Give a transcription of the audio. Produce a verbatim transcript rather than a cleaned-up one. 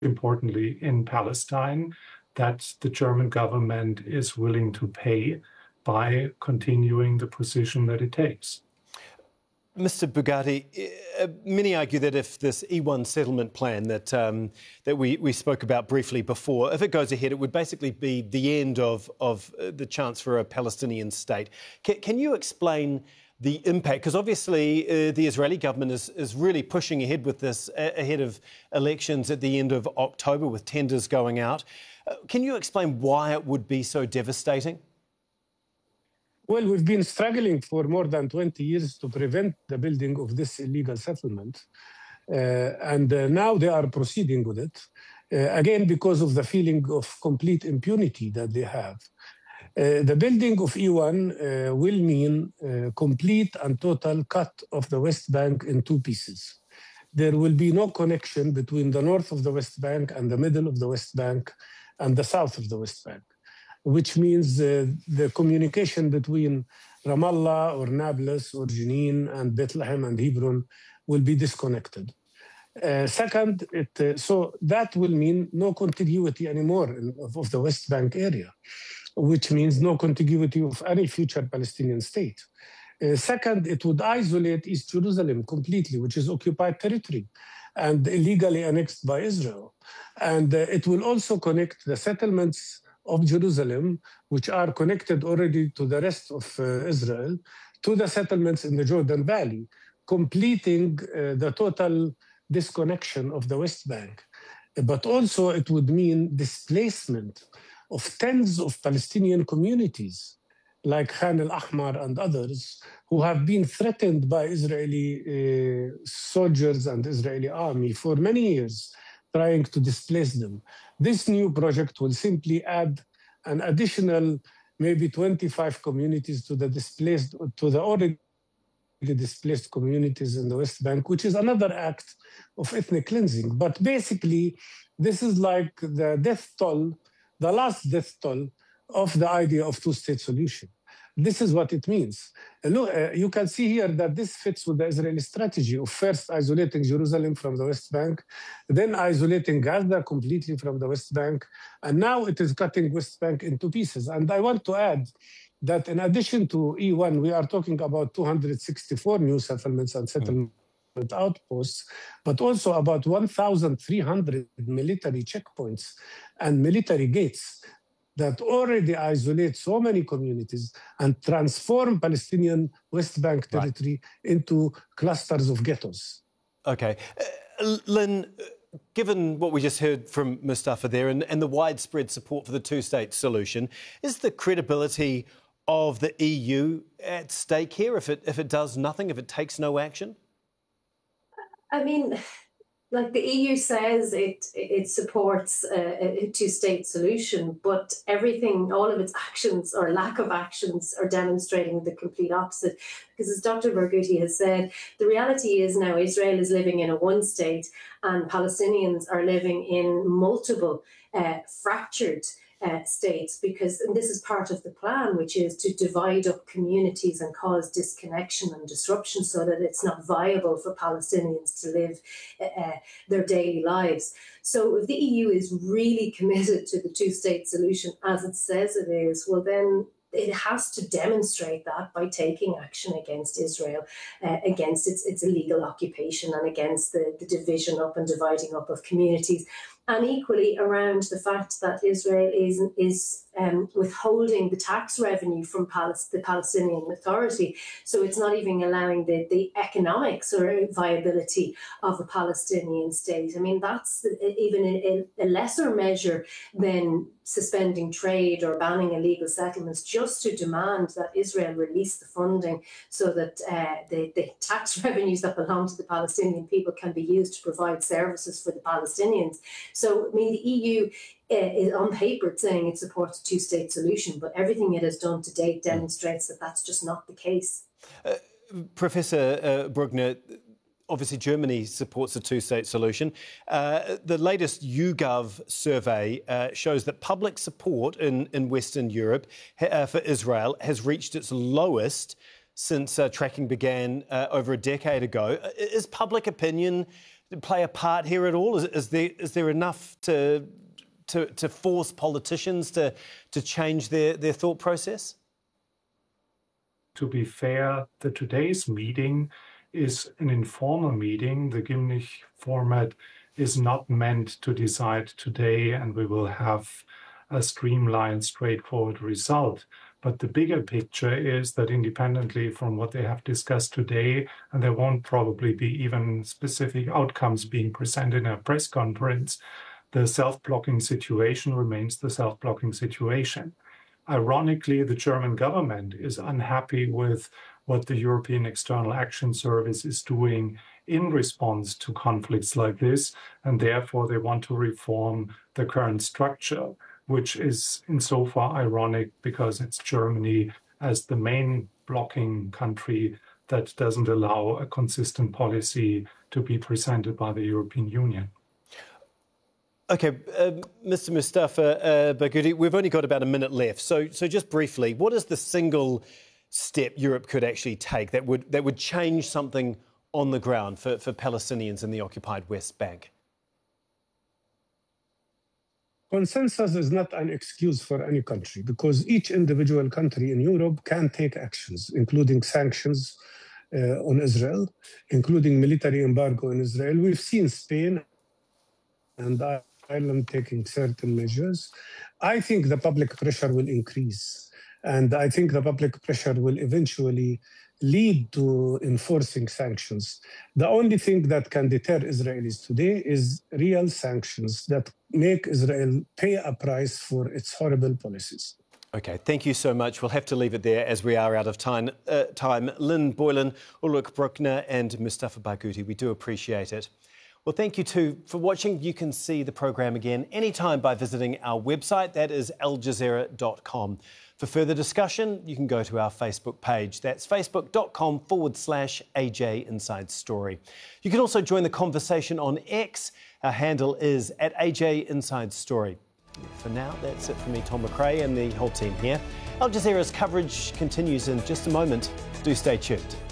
importantly, in Palestine, that the German government is willing to pay by continuing the position that it takes. Mister Bugatti, uh, many argue that if this E one settlement plan that um, that we, we spoke about briefly before, if it goes ahead, it would basically be the end of, of uh, the chance for a Palestinian state. Can, can you explain the impact? Because obviously uh, the Israeli government is, is really pushing ahead with this uh, ahead of elections at the end of October with tenders going out. Uh, can you explain why it would be so devastating? Well, we've been struggling for more than twenty years to prevent the building of this illegal settlement. Uh, and uh, now they are proceeding with it, uh, again, because of the feeling of complete impunity that they have. Uh, the building of E one uh, will mean uh, complete and total cut of the West Bank in two pieces. There will be no connection between the north of the West Bank and the middle of the West Bank and the south of the West Bank, which means uh, the communication between Ramallah or Nablus or Jenin and Bethlehem and Hebron will be disconnected. Uh, second, it, uh, so that will mean no contiguity anymore in, of, of the West Bank area, which means no contiguity of any future Palestinian state. Uh, second, it would isolate East Jerusalem completely, which is occupied territory and illegally annexed by Israel. And uh, it will also connect the settlements of Jerusalem, which are connected already to the rest of uh, Israel, to the settlements in the Jordan Valley, completing uh, the total disconnection of the West Bank. But also it would mean displacement of tens of Palestinian communities, like Khan al-Ahmar and others, who have been threatened by Israeli uh, soldiers and Israeli army for many years, trying to displace them. This new project will simply add an additional maybe twenty-five communities to the displaced, to the already displaced communities in the West Bank, which is another act of ethnic cleansing. But basically, this is like the death toll, the last death toll of the idea of two-state solution. This is what it means. Look, uh, you can see here that this fits with the Israeli strategy of first isolating Jerusalem from the West Bank, then isolating Gaza completely from the West Bank, and now it is cutting West Bank into pieces. And I want to add that in addition to E one, we are talking about two hundred sixty-four new settlements and settlement mm. outposts, but also about one thousand three hundred military checkpoints and military gates that already isolate so many communities and transform Palestinian West Bank territory right. into clusters of ghettos. OK. Uh, Lynn, given what we just heard from Mustafa there and, and the widespread support for the two-state solution, is the credibility of the E U at stake here if it, if it does nothing, if it takes no action? I mean, like the E U says it it supports a, a two-state solution, but everything, all of its actions or lack of actions are demonstrating the complete opposite. Because as Doctor Barghouti has said, the reality is now Israel is living in a one state and Palestinians are living in multiple uh, fractured Uh, states, because and this is part of the plan, which is to divide up communities and cause disconnection and disruption so that it's not viable for Palestinians to live uh, their daily lives. So if the E U is really committed to the two-state solution, as it says it is, well then it has to demonstrate that by taking action against Israel, uh, against its, its illegal occupation and against the, the division up and dividing up of communities. And equally around the fact that Israel is, is um, withholding the tax revenue from Palis- the Palestinian Authority. So it's not even allowing the, the economics or viability of a Palestinian state. I mean, that's even a, a lesser measure than suspending trade or banning illegal settlements, just to demand that Israel release the funding so that uh, the, the tax revenues that belong to the Palestinian people can be used to provide services for the Palestinians. So, I mean, the E U uh, is on paper saying it supports a two-state solution, but everything it has done to date demonstrates that that's just not the case. Uh, Professor uh, Brugner, obviously Germany supports a two-state solution. Uh, the latest YouGov survey uh, shows that public support in, in Western Europe uh, for Israel has reached its lowest since uh, tracking began uh, over a decade ago. Is public opinion play a part here at all? Is, is there is there enough to to, to force politicians to to change their, their thought process? To be fair, the today's meeting is an informal meeting. The Gimnich format is not meant to decide today, and we will have a streamlined, straightforward result. But the bigger picture is that independently from what they have discussed today, and there won't probably be even specific outcomes being presented in a press conference, the self-blocking situation remains the self-blocking situation. Ironically, the German government is unhappy with what the European External Action Service is doing in response to conflicts like this, and therefore they want to reform the current structure, which is insofar ironic because it's Germany as the main blocking country that doesn't allow a consistent policy to be presented by the European Union. Okay, uh, Mister Mustafa uh, Barghouti, we've only got about a minute left. So, so just briefly, what is the single step Europe could actually take that would that would change something on the ground for, for Palestinians in the occupied West Bank? Consensus is not an excuse for any country because each individual country in Europe can take actions, including sanctions uh, on Israel, including military embargo on Israel. We've seen Spain and Ireland taking certain measures. I think the public pressure will increase. And I think the public pressure will eventually lead to enforcing sanctions. The only thing that can deter Israelis today is real sanctions that make Israel pay a price for its horrible policies. OK, thank you so much. We'll have to leave it there as we are out of time. Uh, time. Lynn Boylan, Ulrich Bruckner and Mustafa Barghouti, we do appreciate it. Well, thank you too for watching. You can see the program again anytime by visiting our website. That is al jazeera dot com. For further discussion, you can go to our Facebook page. That's facebook.com forward slash AJ Inside Story. You can also join the conversation on X. Our handle is at A J Inside Story. For now, that's it from me, Tom McRae, and the whole team here. Al Jazeera's coverage continues in just a moment. Do stay tuned.